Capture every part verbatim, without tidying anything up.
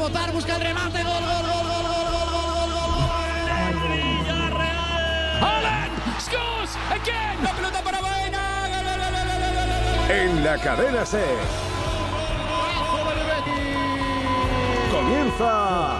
rebotar, busca el remate, gol, gol, gol, gol, gol, gol, gol, gol, gol. Villarreal. Haaland scores again. La pelota para Baena. En la cadena SER. Comienza.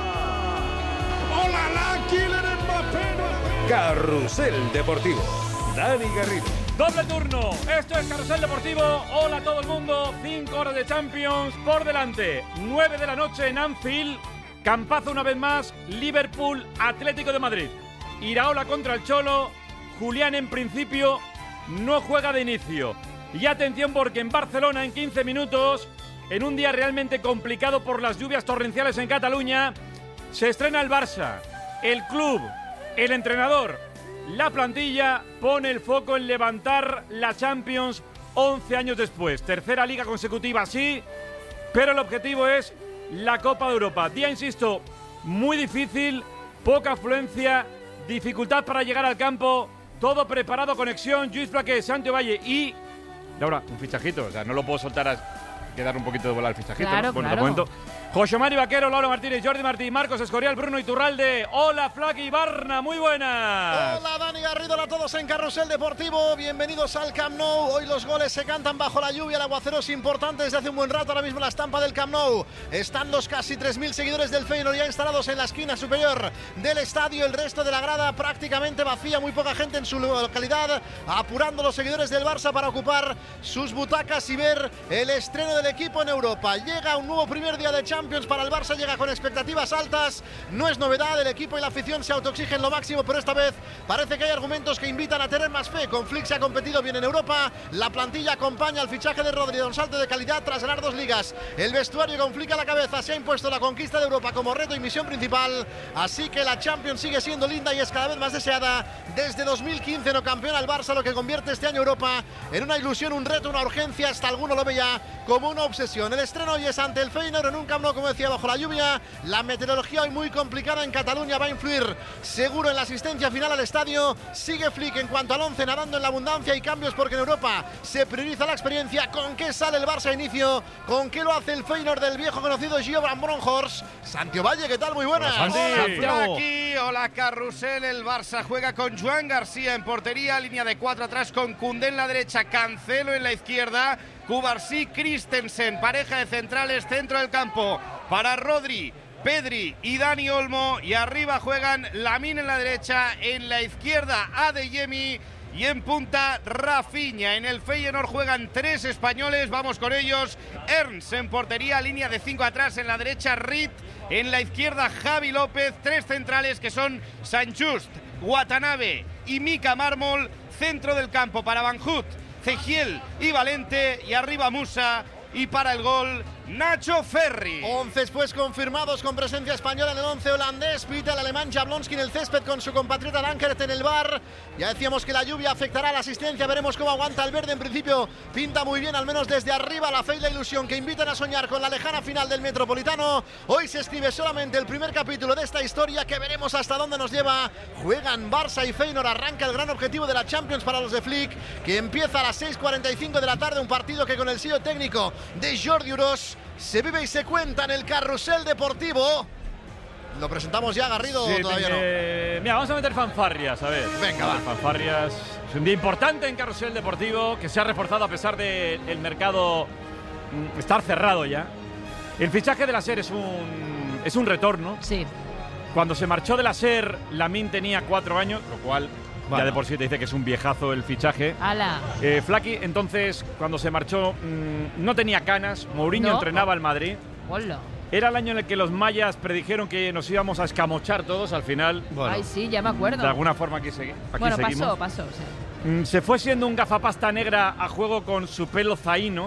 ¡Hola, la Kylian Mbappé! Carrusel Deportivo. Dani Garrido. Doble turno. Esto es Carrusel Deportivo. Hola a todo el mundo. Cinco horas de Champions por delante. Nueve de la noche en Anfield. Campazo una vez más. Liverpool, Atlético de Madrid. Iraola contra el Cholo. Julián en principio no juega de inicio. Y atención porque en Barcelona en quince minutos, en un día realmente complicado por las lluvias torrenciales en Cataluña, se estrena el Barça. El club, el entrenador, la plantilla pone el foco en levantar la Champions once años después. Tercera liga consecutiva, sí, pero el objetivo es la Copa de Europa. Día, insisto, muy difícil, poca afluencia, dificultad para llegar al campo, todo preparado, conexión, Lluís Plaqué, Santi Valle y... Laura, un fichajito, o sea, no lo puedo soltar a... que dar un poquito de bola al fichajito. Claro, ¿no? Bueno, claro. de momento. José Mari Vaquero, Laura Martínez, Jordi Martí, Marcos Escorial, Bruno Iturralde. Hola, Flaki Barna, muy buenas. Hola, Dani Garrido, hola a todos en Carrusel Deportivo. Bienvenidos al Camp Nou. Hoy los goles se cantan bajo la lluvia. El aguacero es importante desde hace un buen rato. Ahora mismo la estampa del Camp Nou. Están los casi tres mil seguidores del Feyenoord ya instalados en la esquina superior del estadio. El resto de la grada prácticamente vacía. Muy poca gente en su localidad. Apurando los seguidores del Barça para ocupar sus butacas y ver el estreno del equipo en Europa. Llega un nuevo primer día de Champions para el Barça. Llega con expectativas altas. No es novedad. El equipo y la afición se autoexigen lo máximo, pero esta vez parece que hay argumentos que invitan a tener más fe. Con Flick se ha competido bien en Europa. La plantilla acompaña al fichaje de Rodri, un salto de calidad tras ganar dos ligas. El vestuario con Flick a la cabeza se ha impuesto la conquista de Europa como reto y misión principal. Así que la Champions sigue siendo linda y es cada vez más deseada. Desde dos mil quince no campeona el Barça, lo que convierte este año Europa en una ilusión, un reto, una urgencia. Hasta alguno lo veía como una obsesión. El estreno hoy es ante el Feyenoord en un Camp Nou, como decía, bajo la lluvia. La meteorología hoy muy complicada en Cataluña va a influir seguro en la asistencia final al estadio. Sigue Flick en cuanto al once, nadando en la abundancia y cambios porque en Europa se prioriza la experiencia. ¿Con qué sale el Barça a inicio? ¿Con qué lo hace el Feyenoord del viejo conocido Gio Van Bronckhorst? Santi Valle, ¿qué tal? Muy buenas. Hola, Flaki, hola Carrusel. El Barça juega con Joan García en portería, línea de cuatro atrás con Koundé en la derecha, Cancelo en la izquierda, Cubarsí, Christensen, pareja de centrales, centro del campo para Rodri, Pedri y Dani Olmo, y arriba juegan Lamine en la derecha, en la izquierda Adeyemi y en punta Rafinha. En el Feyenoord juegan tres españoles, vamos con ellos. Ernst en portería, línea de cinco atrás, en la derecha Rit, en la izquierda Javi López, tres centrales que son Sanchust, Watanabe y Mika Mármol, centro del campo para Van Hout, Cegiel y Valente, y arriba Musa, y para el gol Nacho Ferri. once después confirmados con presencia española en el once holandés. Pita el alemán Jablonski en el césped con su compatriota Lankert en el bar. Ya decíamos que la lluvia afectará a la asistencia. Veremos cómo aguanta el verde. En principio pinta muy bien, al menos desde arriba. La fe y la ilusión que invitan a soñar con la lejana final del Metropolitano. Hoy se escribe solamente el primer capítulo de esta historia que veremos hasta dónde nos lleva. Juegan Barça y Feyenoord. Arranca el gran objetivo de la Champions para los de Flick, que empieza a las seis cuarenta y cinco de la tarde. Un partido que con el sello técnico de Jordi Uros se vive y se cuenta en el Carrusel Deportivo. ¿Lo presentamos ya, Garrido, Sí, o todavía no? eh, Mira, vamos a meter fanfarrias, a ver. Venga, va. Fanfarrias. Es un día importante en Carrusel Deportivo, que se ha reforzado a pesar del de mercado mm, estar cerrado ya. El fichaje de la SER es un, es un retorno. Sí. Cuando se marchó de la SER, Lamine tenía cuatro años, lo cual Bueno. ya de por sí te dice que es un viejazo el fichaje. Ala. Eh, Flaki, entonces, cuando se marchó, mmm, no tenía canas. Mourinho No. entrenaba al Madrid. Hola. Era el año en el que los mayas predijeron que nos íbamos a escamochar todos. Al final, Ay, sí, ya me acuerdo. de alguna forma aquí, segui aquí bueno, seguimos. pasó, pasó. Sí. Mm, se fue siendo un gafapasta negra a juego con su pelo zaino.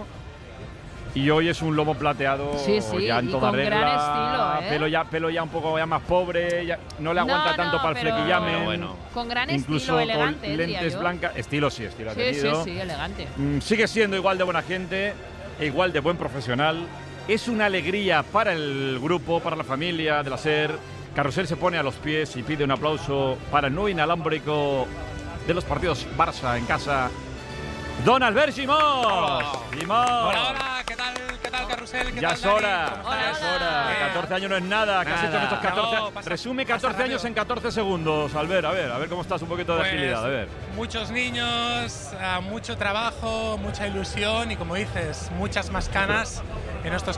Y hoy es un lomo plateado Sí, sí, ya en y toda con regla. gran estilo, ¿eh? Pelo ya, pelo ya un poco ya más pobre, ya no le aguanta No, tanto no, para el pero flequillame. bueno. Con gran Incluso estilo, elegante, con diría lentes yo. blancas. Estilo sí, estilo ha Sí, sí, tenido. sí, elegante. Mm, sigue siendo igual de buena gente, e igual de buen profesional. Es una alegría para el grupo, para la familia de la SER. Carrusel se pone a los pies y pide un aplauso para el nuevo inalámbrico de los partidos Barça en casa. Don Albert Gimós. Gimós. Hola, hola, ¿qué tal? ¿Qué tal, Carrusel? Carrusel. ¿Qué Ya tal, es Dani? hora, ¿Cómo Hola, ya estás? es hora. Eh, catorce años no es nada. ¿Qué has hecho en estos catorce, No, pasa- resume pasa catorce años rápido. en catorce segundos, Albert. A ver, a ver cómo estás, un poquito de Pues, agilidad, a ver. Muchos niños, ah, mucho trabajo, mucha ilusión y, como dices, muchas más canas en estos